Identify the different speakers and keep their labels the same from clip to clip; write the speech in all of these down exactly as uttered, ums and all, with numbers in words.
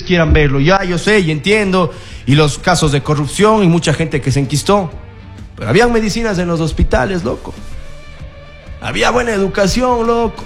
Speaker 1: quieran verlo. Ya, yo sé y entiendo. Y los casos de corrupción y mucha gente que se enquistó. Pero habían medicinas en los hospitales, loco. Había buena educación, loco.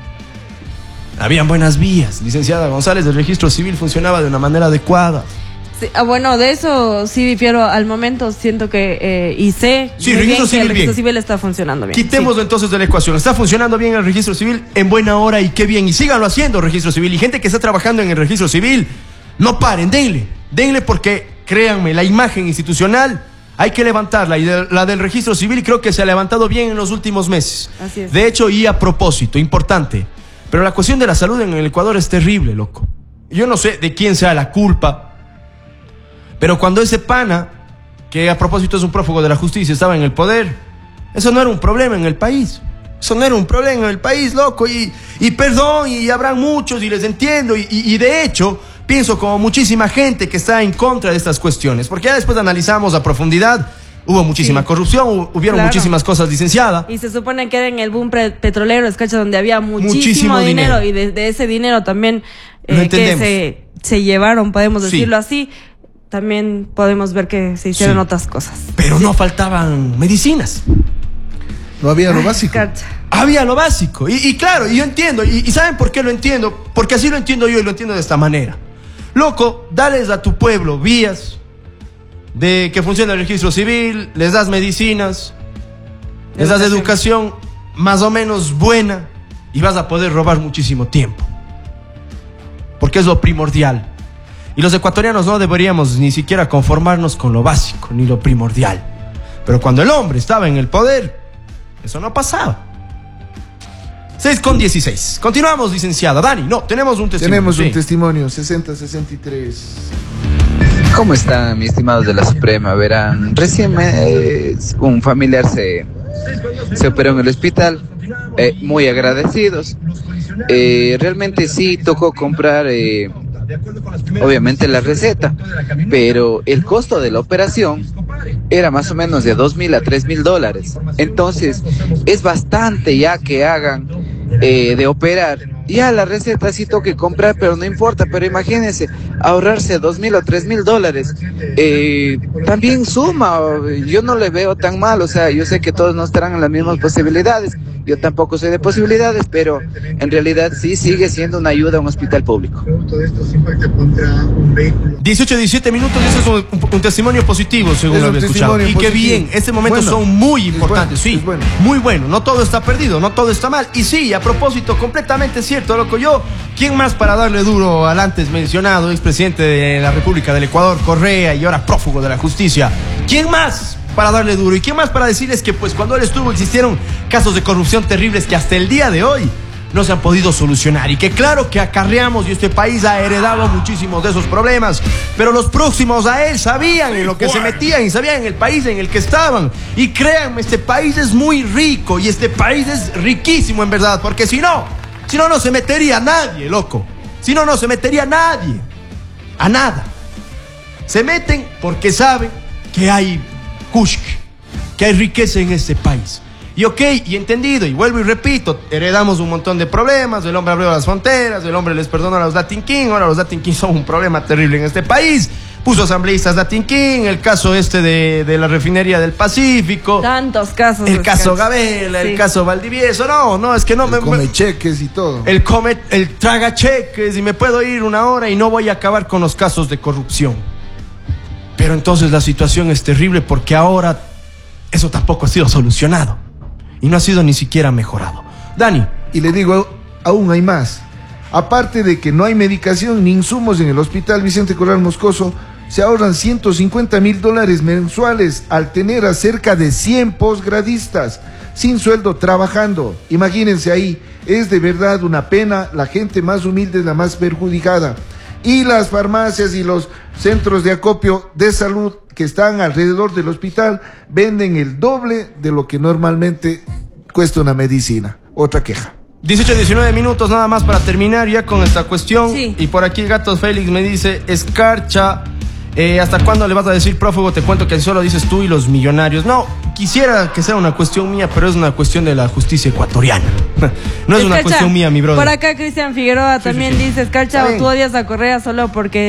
Speaker 1: Habían buenas vías. Licenciada González, el registro civil funcionaba de una manera adecuada.
Speaker 2: Sí, ah, bueno, de eso sí difiero al momento. Siento que, eh, y sé
Speaker 1: sí,
Speaker 2: muy
Speaker 1: registro
Speaker 2: bien
Speaker 1: civil,
Speaker 2: que el registro
Speaker 1: bien.
Speaker 2: civil está funcionando bien.
Speaker 1: Quitémoslo
Speaker 2: sí.
Speaker 1: entonces de la ecuación. Está funcionando bien el registro civil en buena hora y qué bien. Y síganlo haciendo, registro civil. Y gente que está trabajando en el registro civil, no paren, denle. Denle porque, créanme, la imagen institucional hay que levantarla. Y de, la del registro civil creo que se ha levantado bien en los últimos meses.
Speaker 2: Así es.
Speaker 1: De hecho, y a propósito, importante. Pero la cuestión de la salud en el Ecuador es terrible, loco. Yo no sé de quién sea la culpa. Pero cuando ese pana, que a propósito es un prófugo de la justicia, estaba en el poder, eso no era un problema en el país. Eso no era un problema en el país, loco. Y, y perdón, y habrán muchos, y les entiendo. Y, y, y de hecho, pienso como muchísima gente que está en contra de estas cuestiones. Porque ya después analizamos a profundidad, hubo muchísima sí. corrupción, hubieron claro. muchísimas cosas, licenciada.
Speaker 2: Y se supone que era en el boom petrolero, es cacha, donde había muchísimo,
Speaker 1: muchísimo
Speaker 2: dinero.
Speaker 1: dinero.
Speaker 2: Y de, de ese dinero también eh, que se, se llevaron, podemos decirlo sí. así. También podemos ver que se hicieron sí. otras cosas.
Speaker 1: Pero
Speaker 2: sí.
Speaker 1: no faltaban medicinas.
Speaker 3: No había lo básico.
Speaker 2: Ay,
Speaker 1: había lo básico. Y, y claro, y yo entiendo. Y, y ¿saben por qué lo entiendo? Porque así lo entiendo yo y lo entiendo de esta manera. Loco, dales a tu pueblo vías de que funcione el registro civil, les das medicinas, les das educación más o menos buena y vas a poder robar muchísimo tiempo. Porque es lo primordial. Y los ecuatorianos no deberíamos ni siquiera conformarnos con lo básico, ni lo primordial. Pero cuando el hombre estaba en el poder, eso no pasaba. seis con dieciséis. Continuamos, licenciada. Dani, no, tenemos un testimonio.
Speaker 3: Tenemos un
Speaker 1: sí.
Speaker 3: testimonio, sesenta sesenta y tres.
Speaker 4: ¿Cómo están, mis estimados de la Suprema? Verán, recién me, un familiar se, se operó en el hospital, eh, muy agradecidos. Eh, realmente sí tocó comprar... Eh, obviamente la receta, pero el costo de la operación era más o menos de dos mil a tres mil dólares. Entonces es bastante ya que hagan eh, de operar. Ya la receta sí toque comprar, pero no importa. Pero imagínense ahorrarse dos mil o tres mil dólares. Eh, también suma. Yo no le veo tan mal. O sea, yo sé que todos no estarán en las mismas posibilidades. Yo tampoco soy de posibilidades, pero en realidad sí sigue siendo una ayuda a un hospital público.
Speaker 1: dieciocho, diecisiete minutos, y eso es un, un, un testimonio positivo, según
Speaker 3: es
Speaker 1: lo había escuchado. Y qué bien, este momento
Speaker 3: bueno,
Speaker 1: son muy importantes,
Speaker 3: bueno,
Speaker 1: sí,
Speaker 3: bueno.
Speaker 1: muy bueno. No todo está perdido, no todo está mal. Y sí, a propósito, completamente cierto, loco. Yo, ¿quién más para darle duro al antes mencionado expresidente de la República del Ecuador, Correa, y ahora prófugo de la justicia? ¿Quién más para darle duro? ¿Y quién más para decirles que pues cuando él estuvo existieron casos de corrupción terribles que hasta el día de hoy no se han podido solucionar? Y que claro que acarreamos y este país ha heredado muchísimos de esos problemas, pero los próximos a él sabían en lo que se metían y sabían en el país en el que estaban. Y créanme, este país es muy rico y este país es riquísimo en verdad, porque si no, si no, no se metería nadie, loco. Si no, no se metería nadie a nada. Se meten porque saben que hay kushk, que hay riqueza en este país. Y ok, y entendido, y vuelvo y repito, heredamos un montón de problemas, el hombre abrió las fronteras, el hombre les perdonó a los Latin King, ahora los Latin King son un problema terrible en este país, puso asambleístas Latin King, el caso este de, de la refinería del Pacífico.
Speaker 2: Tantos casos.
Speaker 1: El caso Gabela, sí. El caso Valdivieso, no, no, es que no
Speaker 3: el
Speaker 1: me...
Speaker 3: come
Speaker 1: me,
Speaker 3: cheques y todo.
Speaker 1: El come, el traga cheques, y me puedo ir una hora y no voy a acabar con los casos de corrupción. Pero entonces la situación es terrible porque ahora eso tampoco ha sido solucionado. Y no ha sido ni siquiera mejorado. Dani.
Speaker 3: Y le digo, aún hay más. Aparte de que no hay medicación ni insumos en el hospital Vicente Corral Moscoso, se ahorran ciento cincuenta mil dólares mensuales al tener a cerca de cien posgradistas sin sueldo trabajando. Imagínense ahí, es de verdad una pena. La gente más humilde es la más perjudicada. Y las farmacias y los centros de acopio de salud que están alrededor del hospital venden el doble de lo que normalmente cuesta una medicina. Otra queja.
Speaker 1: dieciocho, diecinueve minutos nada más para terminar ya con esta cuestión.
Speaker 2: Sí.
Speaker 1: Y por aquí el Gato Félix me dice, escarcha, eh, ¿hasta cuándo le vas a decir prófugo? Te cuento que así solo dices tú y los millonarios. No, quisiera que sea una cuestión mía, pero es una cuestión de la justicia ecuatoriana. No es
Speaker 2: Escarcha,
Speaker 1: una cuestión mía, mi brother.
Speaker 2: Por acá Cristian Figueroa sí, también sí, sí. dice, escarcha, o tú odias a Correa solo porque